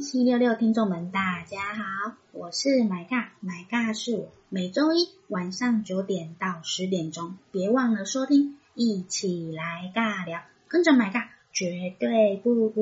1766听众们大家好，我是买尬是我，每周一晚上9点到10点钟，别忘了收听，一起来尬聊，跟着买尬绝对不